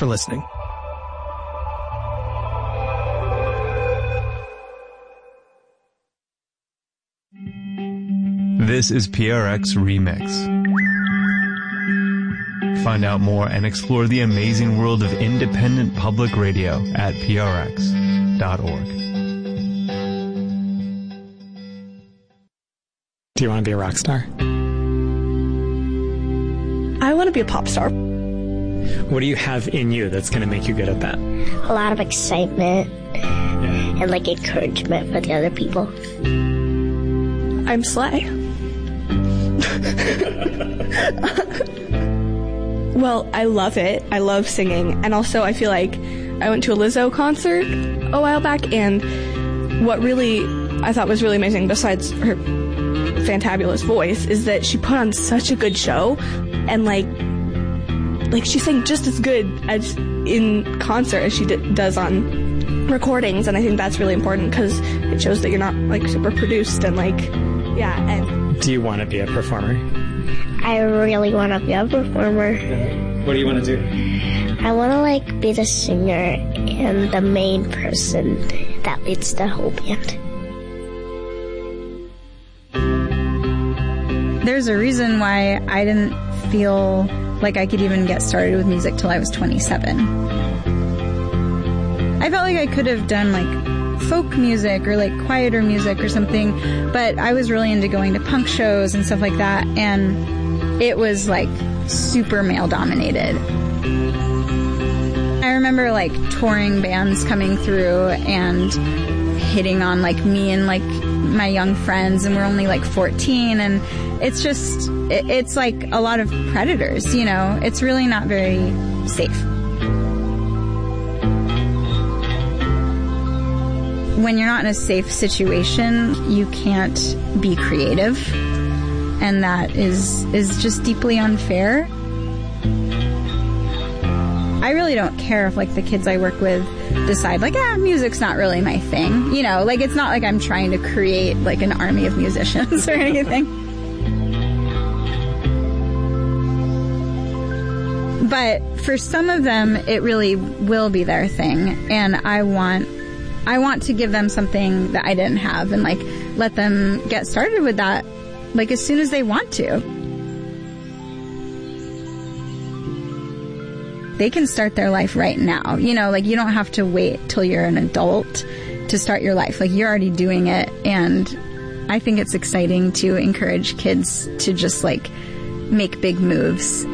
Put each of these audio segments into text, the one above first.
for listening. This is PRX Remix. Find out more and explore the amazing world of independent public radio at prx.org. Do you want to be a rock star? I want to be a pop star. What do you have in you that's going to make you good at that? A lot of excitement and like encouragement for the other people. I'm Slay. Well, I love it. I love singing. And also I feel like I went to a Lizzo concert a while back, and what really I thought was really amazing, besides her fantabulous voice, is that she put on such a good show, and like she sang just as good as in concert as she does on recordings. And I think that's really important because it shows that you're not like super produced and like, yeah. And do you want to be a performer? I really want to be a performer. What do you want to do? I want to like be the singer and the main person that leads the whole band. There's a reason why I didn't feel like I could even get started with music till I was 27. I felt like I could have done like folk music or like quieter music or something, but I was really into going to punk shows and stuff like that, and it was like super male dominated. I remember like touring bands coming through and hitting on like me and like my young friends, and we're only like 14, and it's just, it's like a lot of predators, you know? It's really not very safe. When you're not in a safe situation, you can't be creative, and that is just deeply unfair. I really don't care if like the kids I work with decide like, music's not really my thing. You know, like it's not like I'm trying to create like an army of musicians or anything. But for some of them, it really will be their thing, and I want to give them something that I didn't have, and like let them get started with that like as soon as they want to. They can start their life right now. You know, like you don't have to wait till you're an adult to start your life. Like you're already doing it, and I think it's exciting to encourage kids to just like make big moves.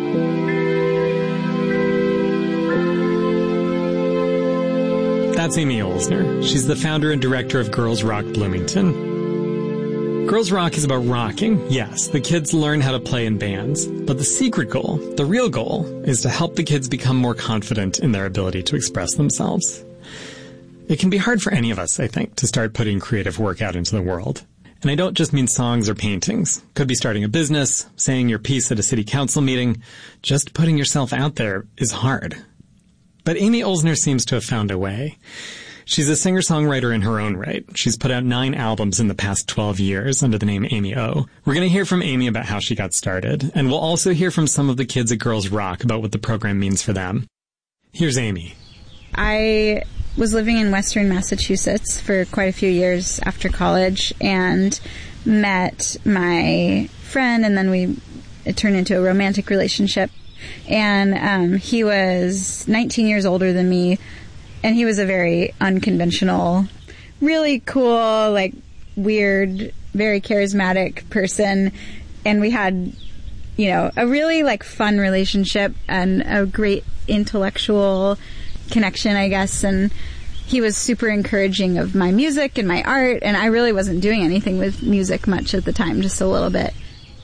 That's Amy Olsner. She's the founder and director of Girls Rock Bloomington. Girls Rock is about rocking. Yes, the kids learn how to play in bands. But the secret goal, the real goal, is to help the kids become more confident in their ability to express themselves. It can be hard for any of us, I think, to start putting creative work out into the world. And I don't just mean songs or paintings. Could be starting a business, saying your piece at a city council meeting. Just putting yourself out there is hard. But Amy Olsner seems to have found a way. She's a singer-songwriter in her own right. She's put out 9 albums in the past 12 years under the name Amy O. We're going to hear from Amy about how she got started, and we'll also hear from some of the kids at Girls Rock about what the program means for them. Here's Amy. I was living in Western Massachusetts for quite a few years after college and met my friend, and then it turned into a romantic relationship. And he was 19 years older than me, and he was a very unconventional, really cool, like weird, very charismatic person. And we had, you know, a really like fun relationship and a great intellectual connection, I guess. And he was super encouraging of my music and my art, and I really wasn't doing anything with music much at the time, just a little bit.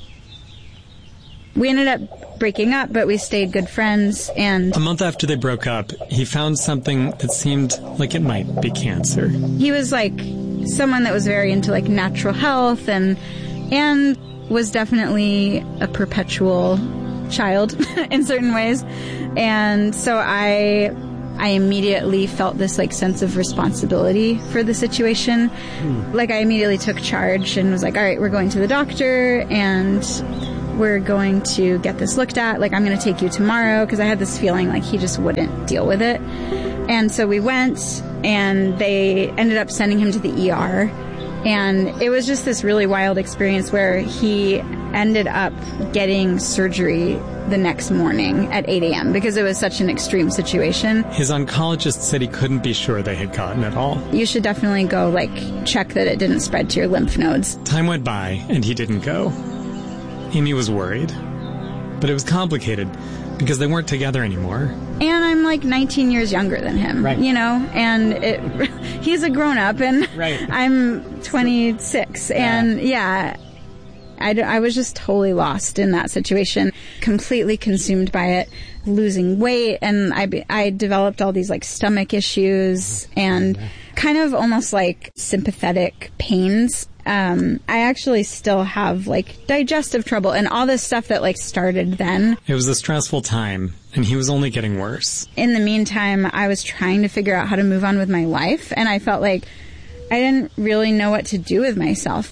We ended up breaking up, but we stayed good friends, and a month after they broke up, he found something that seemed like it might be cancer. He was like someone that was very into like natural health and was definitely a perpetual child in certain ways. And so I immediately felt this like sense of responsibility for the situation. Like I immediately took charge and was like, all right, we're going to the doctor, and we're going to get this looked at. Like, I'm going to take you tomorrow, because I had this feeling like he just wouldn't deal with it. And so we went, and they ended up sending him to the ER. And it was just this really wild experience where he ended up getting surgery the next morning at 8 a.m. because it was such an extreme situation. His oncologist said he couldn't be sure they had gotten it all. You should definitely go, check that it didn't spread to your lymph nodes. Time went by, and he didn't go. Amy was worried. But it was complicated because they weren't together anymore. And I'm 19 years younger than him, right. And he's a grown-up, and right. I'm 26. Yeah. And yeah, I was just totally lost in that situation, completely consumed by it, losing weight, and I developed all these stomach issues and kind of almost sympathetic pains. I actually still have digestive trouble and all this stuff that started then. It was a stressful time, and he was only getting worse. In the meantime, I was trying to figure out how to move on with my life, and I felt like I didn't really know what to do with myself.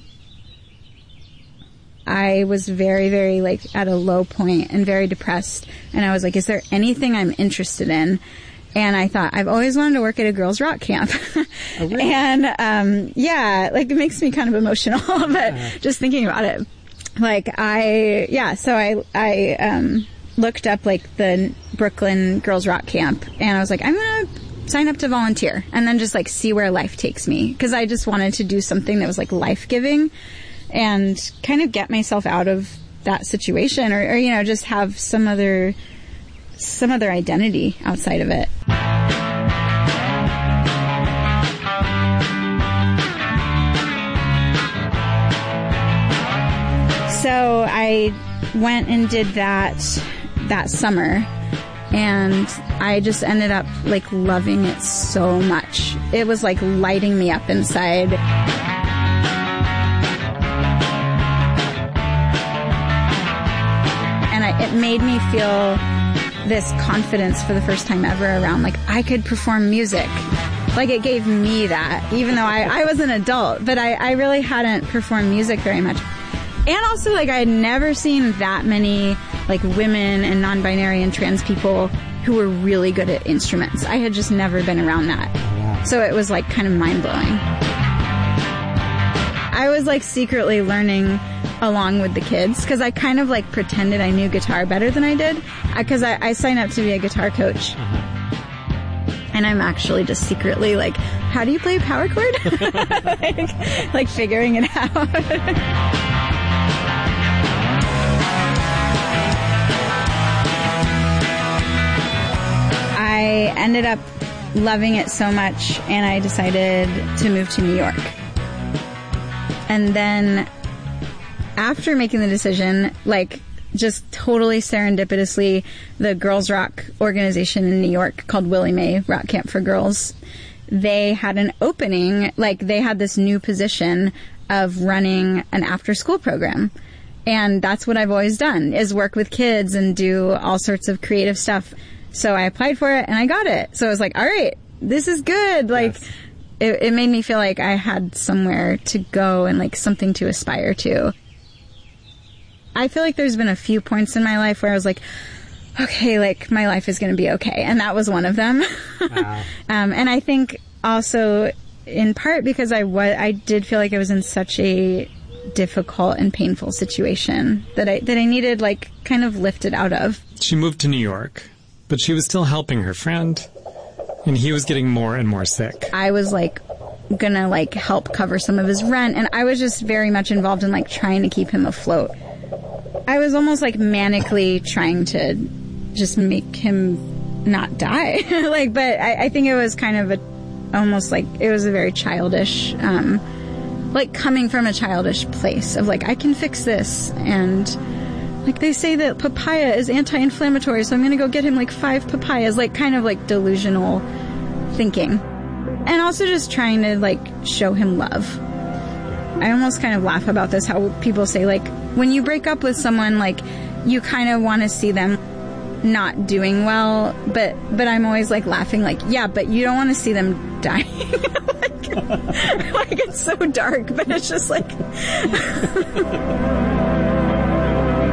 I was very, very at a low point and very depressed, and I was like, is there anything I'm interested in? And I thought, I've always wanted to work at a girls' rock camp. Oh, really? And, it makes me kind of emotional, but just thinking about it. So I looked up, the Brooklyn Girls' Rock Camp, and I was like, I'm gonna sign up to volunteer, and then just, see where life takes me. Because I just wanted to do something that was, life-giving, and kind of get myself out of that situation, or just have some other identity outside of it. So I went and did that summer, and I just ended up loving it so much. It was lighting me up inside. And it made me feel this confidence for the first time ever around, I could perform music. It gave me that, even though I was an adult, but I really hadn't performed music very much. And also, I had never seen that many, women and non-binary and trans people who were really good at instruments. I had just never been around that. Wow. So it was, kind of mind-blowing. I was, secretly learning along with the kids, because I kind of, pretended I knew guitar better than I did, because I signed up to be a guitar coach. And I'm actually just secretly, how do you play a power chord? Figuring it out. I ended up loving it so much, and I decided to move to New York. And then after making the decision, just totally serendipitously, the Girls Rock organization in New York called Willie Mae Rock Camp for Girls, they had an opening, they had this new position of running an after-school program. And that's what I've always done, is work with kids and do all sorts of creative stuff. So I applied for it, and I got it. So I was like, all right, this is good. Yes. It made me feel like I had somewhere to go and something to aspire to. I feel like there's been a few points in my life where I was like, okay, my life is going to be okay. And that was one of them. Wow. And I think also in part because I did feel like I was in such a difficult and painful situation that I needed kind of lifted out of. She moved to New York, but she was still helping her friend, and he was getting more and more sick. I was gonna help cover some of his rent, and I was just very much involved in trying to keep him afloat. I was almost manically trying to just make him not die. But I think it was kind of it was a very childish, coming from a childish place of I can fix this, and they say that papaya is anti-inflammatory, so I'm gonna go get him 5 papayas, kind of delusional thinking. And also just trying to show him love. I almost kind of laugh about this, how people say when you break up with someone, you kind of want to see them not doing well, but I'm always laughing yeah, but you don't want to see them dying. It's so dark, but it's just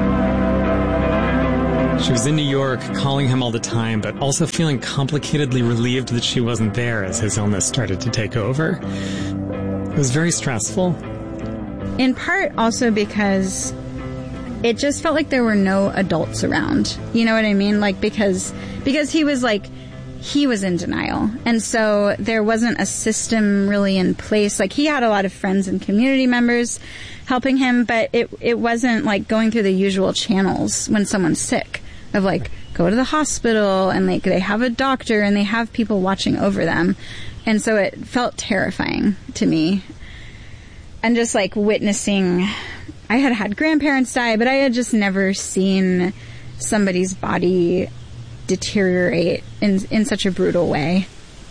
She was in New York, calling him all the time, but also feeling complicatedly relieved that she wasn't there as his illness started to take over. It was very stressful. In part also because it just felt like there were no adults around. You know what I mean? Like, because he was in denial. And so there wasn't a system really in place. Like, he had a lot of friends and community members helping him, but it wasn't like going through the usual channels when someone's sick of like, go to the hospital and like they have a doctor and they have people watching over them. And so it felt terrifying to me. And just like witnessing, I had grandparents die, but I had just never seen somebody's body deteriorate in such a brutal way.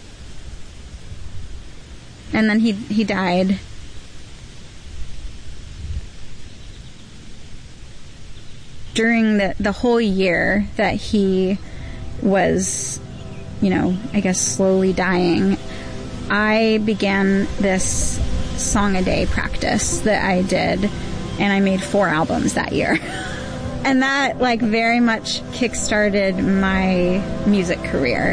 And then he died. During the whole year that he was, I guess slowly dying, I began this song a day practice that I did, and I made 4 albums that year. And that like very much kickstarted my music career.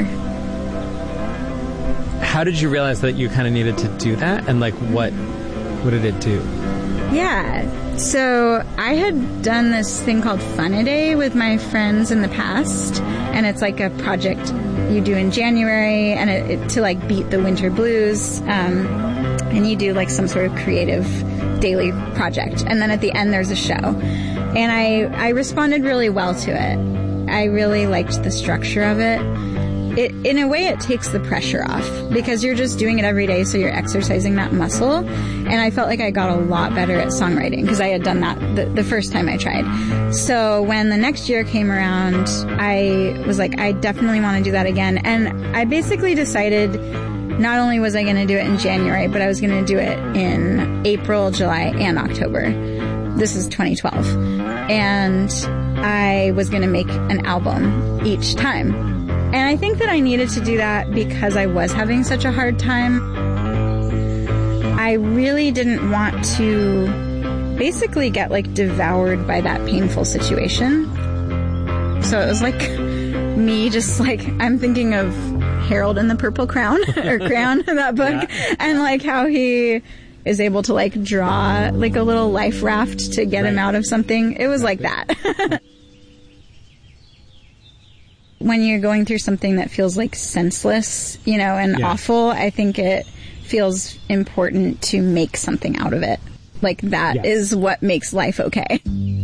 How did you realize that you kind of needed to do that, and like what did it do? Yeah, so I had done this thing called Fun-A-Day with my friends in the past, and it's like a project you do in January, and it to like beat the winter blues, and you do like some sort of creative daily project, and then at the end there's a show. And I responded really well to it. I really liked the structure of it. In a way, it takes the pressure off because you're just doing it every day, so you're exercising that muscle. And I felt like I got a lot better at songwriting because I had done that the first time I tried. So when the next year came around, I was like, I definitely want to do that again. And I basically decided not only was I going to do it in January, but I was going to do it in April, July, and October. This is 2012. And I was going to make an album each time. And I think that I needed to do that because I was having such a hard time. I really didn't want to basically get like devoured by that painful situation. So it was like me just like, I'm thinking of Harold and the Purple Crown, or Crown, that book, yeah. And like how he is able to like draw like a little life raft to get him out of something. It was like that. When you're going through something that feels like senseless, and awful, I think it feels important to make something out of it. Like that is what makes life okay.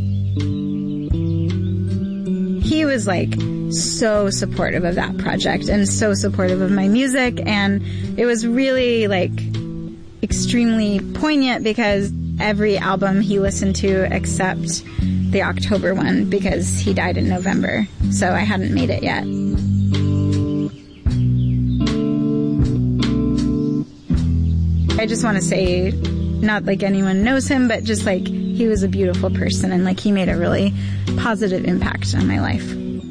He was like so supportive of that project and so supportive of my music, and it was really like extremely poignant because every album he listened to except the October one because he died in November, so I hadn't made it yet. I just want to say, not like anyone knows him, but just like he was a beautiful person and like he made a really positive impact on my life.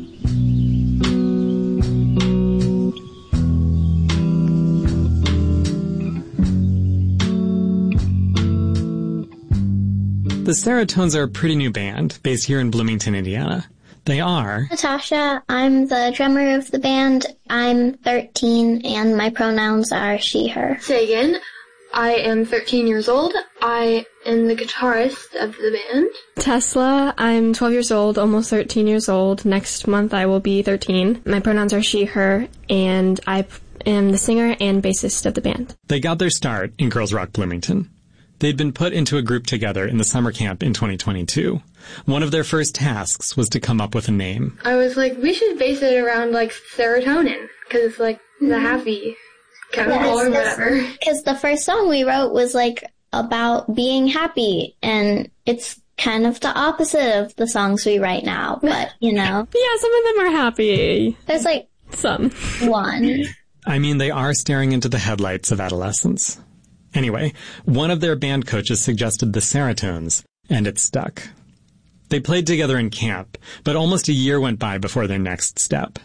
The Seratones are a pretty new band based here in Bloomington, Indiana. They are Natasha. I'm the drummer of the band. I'm 13 and my pronouns are she, her. Sagan. I am 13 years old. I am the guitarist of the band. Tesla. I'm 12 years old, almost 13 years old. Next month I will be 13. My pronouns are she, her, and I am the singer and bassist of the band. They got their start in Girls Rock Bloomington. They'd been put into a group together in the summer camp in 2022. One of their first tasks was to come up with a name. I was like, we should base it around, like, serotonin, because it's, like, the happy chemical or whatever. Because the first song we wrote was, like, about being happy, and it's kind of the opposite of the songs we write now, but, Yeah, some of them are happy. There's, like, some. One. I mean, they are staring into the headlights of adolescence. Anyway, one of their band coaches suggested the Seratones, and it stuck. They played together in camp, but almost a year went by before their next step.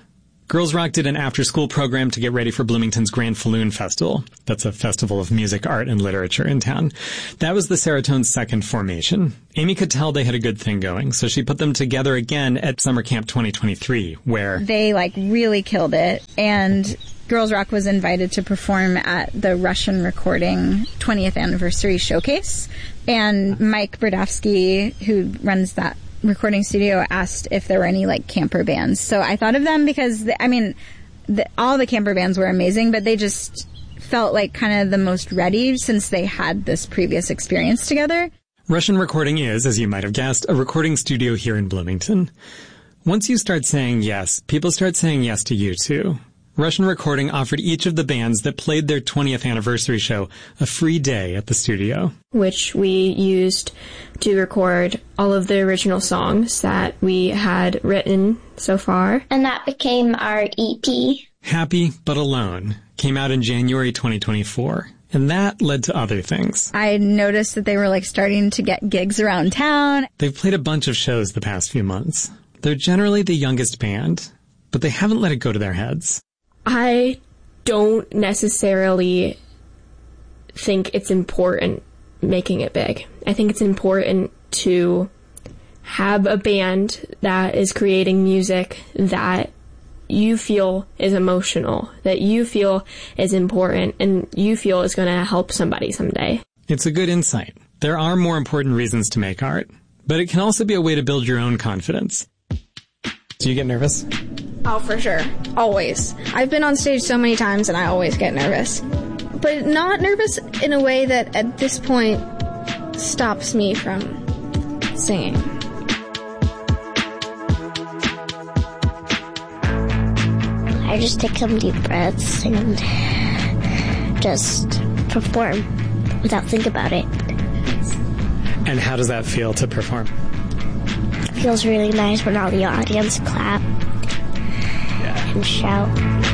Girls Rock did an after-school program to get ready for Bloomington's Grand Falloon Festival. That's a festival of music, art, and literature in town. That was the Seratone's second formation. Amy could tell they had a good thing going, so she put them together again at Summer Camp 2023, where they really killed it. And Girls Rock was invited to perform at the Russian Recording 20th Anniversary Showcase. And Mike Brodowski, who runs that recording studio, asked if there were any camper bands. So I thought of them because all the camper bands were amazing, but they just felt like kind of the most ready since they had this previous experience together. Russian Recording is, as you might have guessed, a recording studio here in Bloomington. Once you start saying yes, people start saying yes to you too. Russian Recording offered each of the bands that played their 20th anniversary show a free day at the studio, which we used to record all of the original songs that we had written so far. And that became our EP. Happy But Alone came out in January 2024. And that led to other things. I noticed that they were starting to get gigs around town. They've played a bunch of shows the past few months. They're generally the youngest band, but they haven't let it go to their heads. I don't necessarily think it's important making it big. I think it's important to have a band that is creating music that you feel is emotional, that you feel is important, and you feel is going to help somebody someday. It's a good insight. There are more important reasons to make art, but it can also be a way to build your own confidence. Do you get nervous? Oh, for sure. Always. I've been on stage so many times and I always get nervous. But not nervous in a way that at this point stops me from singing. I just take some deep breaths and just perform without thinking about it. And how does that feel to perform? It feels really nice when all the audience clap and shout.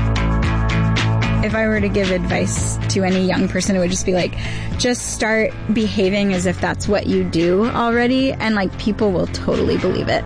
If I were to give advice to any young person, it would just be just start behaving as if that's what you do already, and people will totally believe it.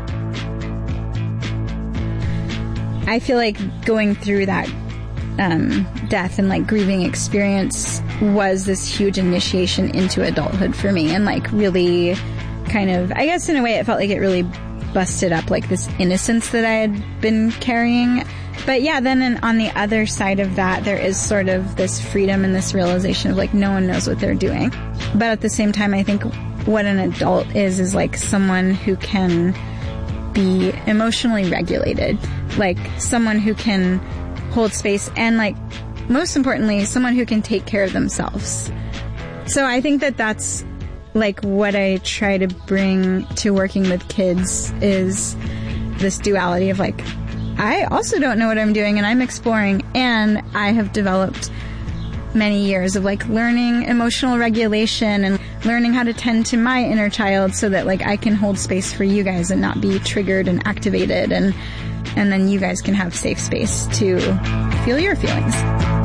I feel like going through that death and grieving experience was this huge initiation into adulthood for me, and really kind of, I guess in a way it felt like it really busted up this innocence that I had been carrying. But yeah, then on the other side of that, there is sort of this freedom and this realization of no one knows what they're doing. But at the same time, I think what an adult is someone who can be emotionally regulated, someone who can hold space, and most importantly, someone who can take care of themselves. So I think that that's what I try to bring to working with kids is this duality of I also don't know what I'm doing and I'm exploring, and I have developed many years of learning emotional regulation and learning how to tend to my inner child so that I can hold space for you guys and not be triggered and activated, and then you guys can have safe space to feel your feelings.